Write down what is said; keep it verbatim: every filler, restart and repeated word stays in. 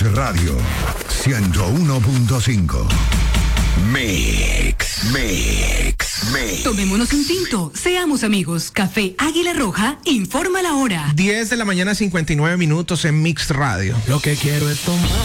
Radio ciento uno punto cinco. Mix, Mix, Mix. Tomémonos un tinto, seamos amigos. Café Águila Roja informa la hora. diez de la mañana, cincuenta y nueve minutos en Mix Radio. Lo que quiero es tomar